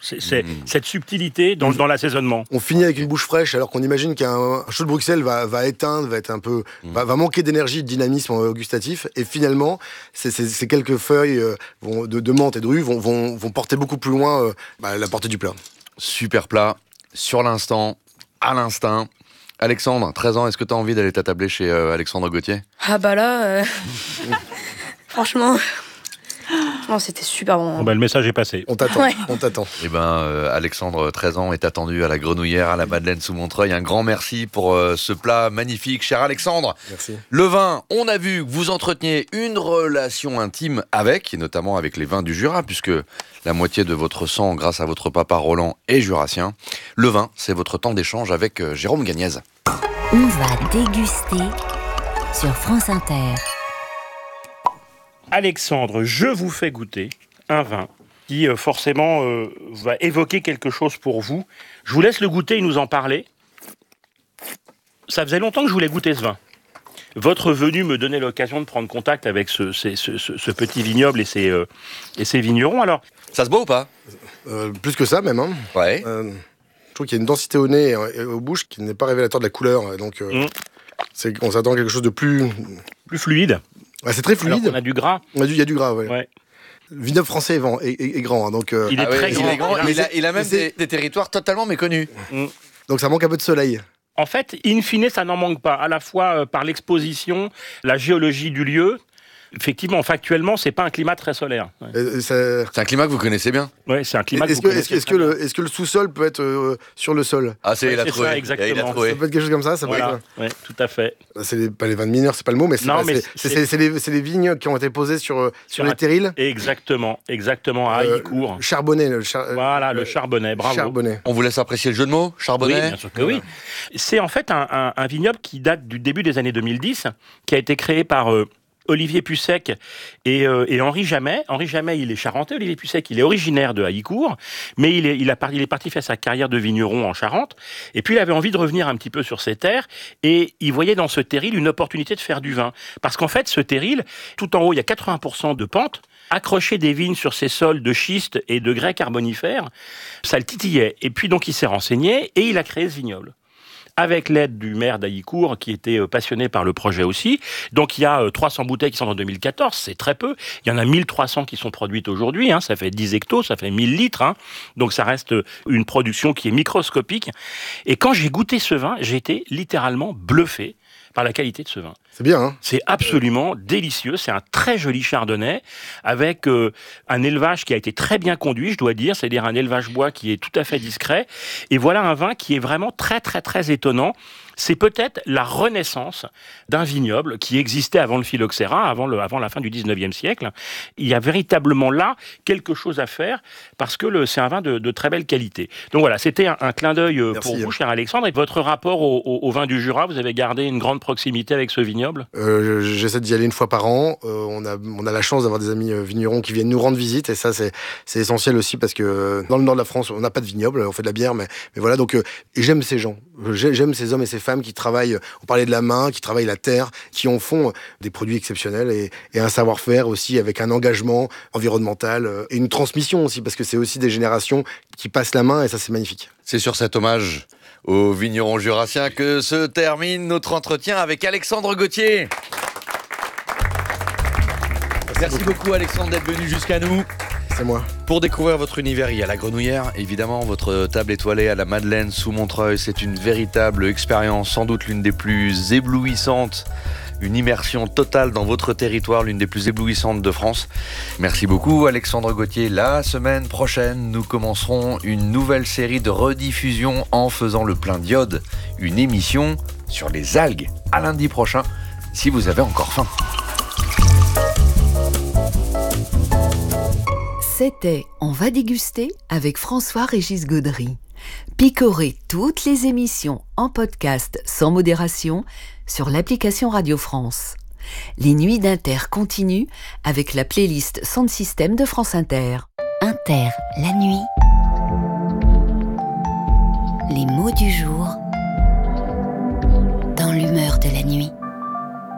C'est cette subtilité dans l'assaisonnement. On finit avec une bouche fraîche, alors qu'on imagine qu'un chaud de Bruxelles va éteindre, va être un peu, va manquer d'énergie, de dynamisme gustatif. Et finalement, ces quelques feuilles de menthe et de rue vont porter beaucoup plus loin la portée du plat. Super plat, sur l'instant, à l'instinct. Alexandre, 13 ans, est-ce que tu as envie d'aller t'attabler chez Alexandre Gauthier ? Ah bah là, franchement, non, c'était super bon. Le message est passé. On t'attend, on t'attend. Eh ben, Alexandre, 13 ans, est attendu à la Grenouillère, à la Madeleine sous Montreuil. Un grand merci pour ce plat magnifique, cher Alexandre. Merci. Le vin, on a vu que vous entreteniez une relation intime avec, et notamment avec les vins du Jura, puisque la moitié de votre sang, grâce à votre papa Roland, est jurassien. Le vin, c'est votre temps d'échange avec Jérôme Gagnez. On va déguster sur France Inter. Alexandre, je vous fais goûter un vin qui forcément va évoquer quelque chose pour vous. Je vous laisse le goûter et nous en parler. Ça faisait longtemps que je voulais goûter ce vin. Votre venue me donnait l'occasion de prendre contact avec ce petit vignoble et ses vignerons. Alors, Ça se boit ou pas ? Plus que ça même. Hein. Ouais. Je trouve qu'il y a une densité au nez et aux bouches qui n'est pas révélateur de la couleur. Donc, on s'attend à quelque chose de plus fluide. C'est très fluide. Alors qu'on a du gras. Il y a du gras, ouais. Ouais. Le vignoble français est grand. Hein, donc, Il est très grand. Il a même des territoires totalement méconnus. Donc ça manque un peu de soleil. En fait, in fine, ça n'en manque pas. À la fois par l'exposition, la géologie du lieu. Effectivement, factuellement, c'est pas un climat très solaire. Ouais. C'est un climat que vous connaissez bien. Ouais, c'est un climat Est-ce que vous connaissez très bien. est-ce que le sous-sol peut être sur le sol ? Ah, il a c'est trouvé. ça, exactement. Il a trouvé. Ça peut être quelque chose comme ça, Voilà, ouais, tout à fait. C'est pas les vins de mineurs, c'est pas le mot, mais c'est les vignes qui ont été posées sur les terrils. Exactement, à Haillicourt. Charbonnet. Le charbonnet, bravo. Charbonnet. On vous laisse apprécier le jeu de mots, charbonnet. Oui, bien sûr que oui. C'est en fait un vignoble qui date du début des années 2010, qui a été créé par Olivier Pussec et Henri Jamet. Henri Jamet, il est charentais. Olivier Pussec, il est originaire de Haillicourt, mais il est parti faire sa carrière de vigneron en Charente. Et puis, il avait envie de revenir un petit peu sur ses terres et il voyait dans ce terril une opportunité de faire du vin. Parce qu'en fait, ce terril, tout en haut, il y a 80% de pente. Accrocher des vignes sur ces sols de schiste et de grès carbonifères, ça le titillait. Et puis, donc, il s'est renseigné et il a créé ce vignoble. Avec l'aide du maire d'Haillicourt, qui était passionné par le projet aussi. Donc, il y a 300 bouteilles qui sont en 2014, c'est très peu. Il y en a 1300 qui sont produites aujourd'hui, hein, ça fait 10 hectos, ça fait 1000 litres. Hein. Donc, ça reste une production qui est microscopique. Et quand j'ai goûté ce vin, j'ai été littéralement bluffé par la qualité de ce vin. C'est bien, hein ? C'est absolument délicieux. C'est un très joli chardonnay avec un élevage qui a été très bien conduit, je dois dire. C'est-à-dire un élevage bois qui est tout à fait discret. Et voilà un vin qui est vraiment très, très, très étonnant. C'est peut-être la renaissance d'un vignoble qui existait avant le phylloxéra, avant la fin du 19e siècle. Il y a véritablement là quelque chose à faire parce que c'est un vin de très belle qualité. Donc voilà, c'était un clin d'œil pour vous, cher Alexandre. Et votre rapport au vin du Jura, vous avez gardé une grande proximité avec ce vignoble ? J'essaie d'y aller une fois par an. On a la chance d'avoir des amis vignerons qui viennent nous rendre visite et ça, c'est essentiel aussi parce que dans le nord de la France, on n'a pas de vignoble, on fait de la bière, mais voilà. Donc, et j'aime ces gens. J'aime ces hommes et ces femmes qui travaillent, on parlait de la main, qui travaillent la terre, qui en font des produits exceptionnels et un savoir-faire aussi avec un engagement environnemental et une transmission aussi, parce que c'est aussi des générations qui passent la main et ça, c'est magnifique. C'est sur cet hommage aux vignerons jurassiens que se termine notre entretien avec Alexandre Gauthier. Merci beaucoup Alexandre d'être venu jusqu'à nous. C'est moi. Pour découvrir votre univers, il y a la Grenouillère, évidemment, votre table étoilée à la Madeleine sous Montreuil. C'est une véritable expérience, sans doute l'une des plus éblouissantes. Une immersion totale dans votre territoire, l'une des plus éblouissantes de France. Merci beaucoup Alexandre Gauthier. La semaine prochaine, nous commencerons une nouvelle série de rediffusions en faisant le plein d'iode. Une émission sur les algues. À lundi prochain, si vous avez encore faim. C'était On va déguster avec François-Régis Gaudry. Picorez toutes les émissions en podcast sans modération sur l'application Radio France. Les nuits d'Inter continuent avec la playlist Sound System de France Inter. Inter, la nuit. Les mots du jour dans l'humeur de la nuit.